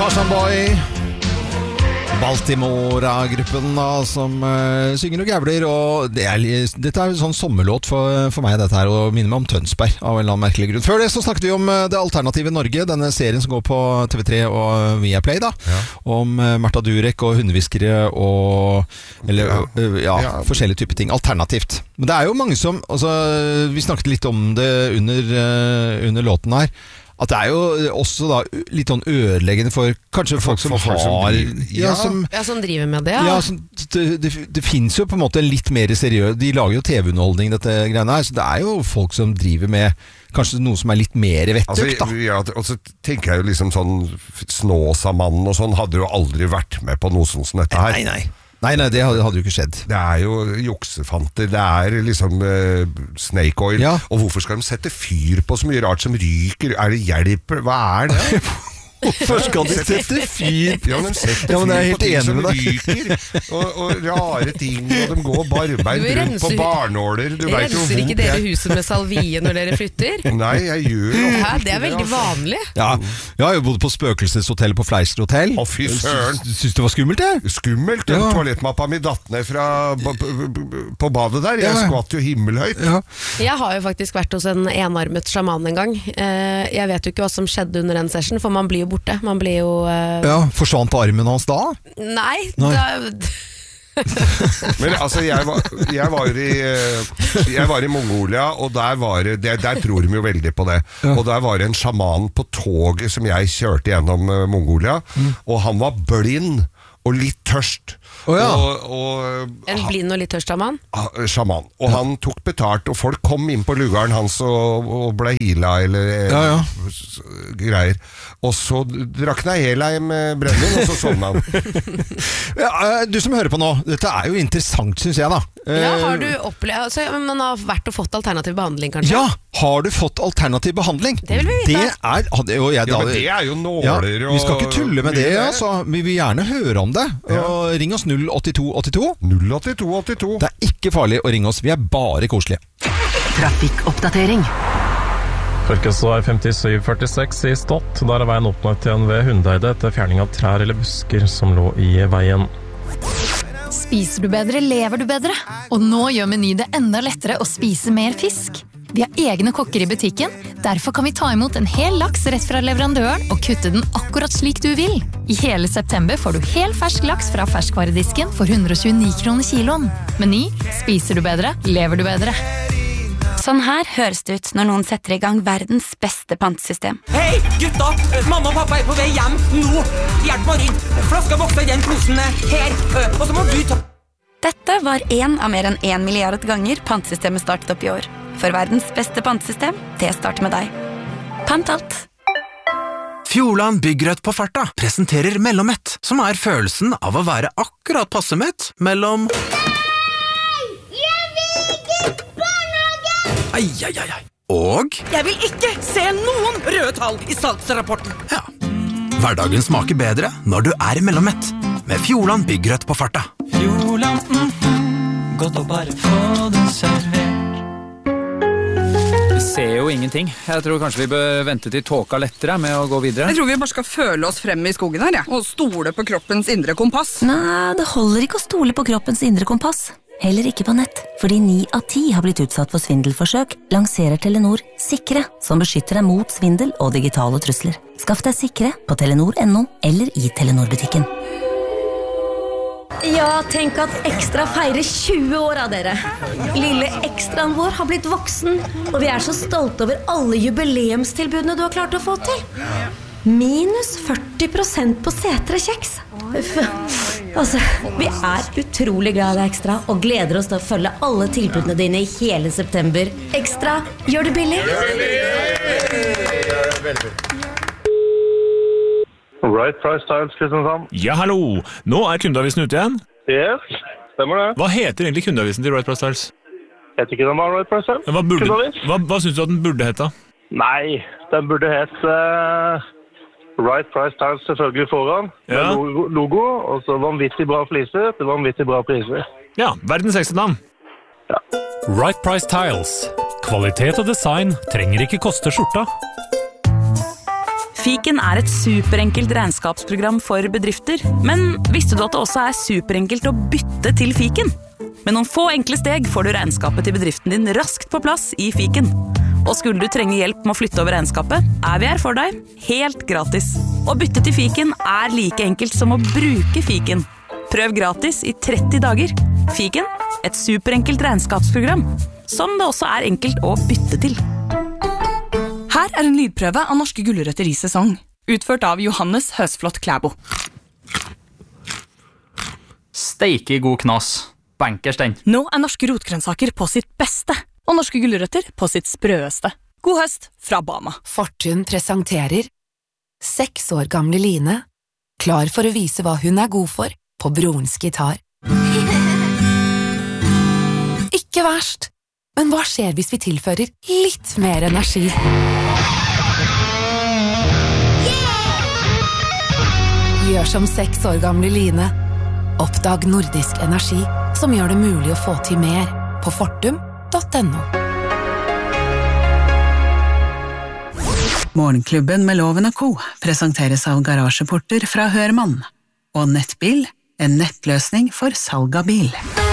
Tarzan Boy, Baltimore-gruppen da, som synger og gævler, og dette er sånn sommerlåt for meg, dette her, og minner meg om Tønsberg av en eller annen merkelig grunn. Før det så snakket vi om Det Alternative Norge, denne serien som går på TV3 og Viaplay da, om Märtha Durek og hundehviskere og forskjellige typer ting, alternativt. Men det er jo mange som, altså, vi snakket litt om det under låten her, at det er jo også da litt sånn ødeleggende for kanskje folk som har som driver med det. Det finnes jo på en måte litt mer seriøst. De lager jo TV-underholdning dette greiene her, så det er jo folk som driver med kanskje noe som er litt mer vettugt da. Og så tenker jeg jo liksom sånn Snåsamannen og sånn hadde jo aldri vært med på noe sånt som dette her. Nei, det hadde jo ikke skjedd. Det er jo juksefanter, det er liksom snake oil. Og hvorfor skal de sette fyr på så mye rart som ryker? Er det hjelp? Hva er det? Hvorfor skal de sette fyr? Ja, men de setter fyr på ting som ryker, og rare ting, og de går barbeid rundt på barnåler. Renser ikke dere huset med salvie når dere flytter? Nei, jeg gjør jo det er veldig vanlig. Ja, jeg har jo bodd på spøkelseshotell på Fleister Hotel. Å, fy søren. Syns det var skummelt, det? Skummelt, toalettmappa mi datt ned på badet der. Jeg skvatt jo himmelhøyt. Jeg har jo faktisk vært hos en enarmet sjaman en gang. Jeg vet jo ikke hva som skjedde under den session, for man blir jo borte. Man blir jo forsvant armen hans da? Nei. Men altså jeg var i Mongolia, og der tror de jo veldig på det. Og der var det en sjaman på toget som jeg kjørte gjennom Mongolia, og han var blind og litt tørst. En blind og litt tørst sjaman? Sjaman. Og han tok betalt, og folk kom inn på lugaren hans og ble hila eller greier. Og så drakk han hela med brennvin, og så sovna han. Du som hører på nå, dette er jo interessant, synes jeg da. Har du opplevd, man har vært og fått alternativ behandling kanskje? Ja, har du fått alternativ behandling? Det vil vi vite. Men det er jo nåler og... Vi skal ikke tulle med det, så vi vil gjerne høre om det. Og ring oss 08282. 08282. Det er ikke farlig å ringe oss, vi er bare koselige. Trafikkoppdatering. Fylkesvei 5746 i Stott. Der er veien åpnet igjen ved Hundeide etter fjerning av trær eller busker som lå i veien. Spiser du bedre, lever du bedre. Og nå gjør Meny det enda lettere å spise mer fisk. Vi har egne kokker i butikken, derfor kan vi ta imot en hel laks rett fra leverandøren og kutte den akkurat slik du vil. I hele september får du hel fersk laks fra ferskvaredisken for 129 kroner kiloen. Meny, spiser du bedre, lever du bedre. Sånn her høres det ut når noen setter i gang verdens beste pantesystem. Hei, gutta! Mamma og pappa er på vei hjem nå! Hjelp meg inn! Flaska vokser i den posen her, og så må du ta... Dette var en av mer enn 1 milliard ganger pantesystemet startet opp i år. For verdens beste pantesystem, det starter med deg. Pant alt! Fjordland Byggrødt på farta presenterer Mellomett, som er følelsen av å være akkurat passe mett mellom... Ai. Og... Jeg vil ikke se noen røde tall i salgsrapporten. Ja. Hverdagen smaker bedre når du er Mellomett. Med Fjordland Byggrødt på farta. Fjordland, godt å bare få det servert. Vi ser jo ingenting. Jeg tror kanskje vi bør vente til tåka lettere med å gå videre. Jeg tror vi bare skal føle oss frem i skogen her, og stole på kroppens indre kompass. Nei, det holder ikke å stole på kroppens indre kompass. Heller ikke på nett, fordi 9 av 10 har blitt utsatt for svindelforsøk, lanserer Telenor Sikre, som beskytter deg mot svindel og digitale trusler. Skaff deg Sikre på Telenor.no eller i Telenor-butikken. Ja, tenk at Ekstra feirer 20 år av dere. Lille Ekstraen vår har blitt voksen, og vi er så stolte over alle jubileumstilbudene du har klart å få til. Minus 40% på setre kjeks. Altså, vi er utrolig glad i Ekstra og gleder oss til å følge alle tilbudene dine i hele september. Ekstra, gjør det billig. Right Price Tiles, Kristiansand. Ja, hallo. Nå er kundeavisen ute igjen. Yes, stemmer det. Hva heter egentlig kundeavisen til Right Price Tiles? Heter ikke den bare Right Price Tiles? Hva synes du at den burde hete? Nei, den burde hete Right Price Tiles selvfølgelig foran. Ja. Med logo, og så vanvittig bra fliser til vanvittig bra priser. Ja, verdens ekste navn. Ja. Right Price Tiles. Kvalitet og design trenger ikke koste skjorta. Fiken et superenkelt regnskapsprogram for bedrifter, men visste du at det også superenkelt å bytte til Fiken? Med noen få enkle steg får du regnskapet til bedriften din raskt på plass i Fiken. Og skulle du trenge hjelp med å flytte over regnskapet, vi her for deg, helt gratis. Å bytte til Fiken like enkelt som å bruke Fiken. Prøv gratis i 30 dager. Fiken, et superenkelt regnskapsprogram, som det også enkelt å bytte til. Her en lydprøve av norske gulrøtter i sesong, utført av Johannes Høsflot Klæbo. Steike god knas. Bankers den. Nå norske rotgrønnsaker på sitt beste, og norske gulrøtter på sitt sprøeste. God høst fra Bama. Fortun presenterer 6 år gamle Line, klar for å vise hva hun god for på brorens gitar. Ikke verst, men hva skjer hvis vi tilfører litt mer energi? Gjør som 6 år gamle Line. Oppdag nordisk energi, som gjør det mulig å få til mer på fortum.no. Morgenklubben med Loven og Co. presenteres av garasjeporter fra Hørmann. Og Nettbil, en nettløsning for salg av bil.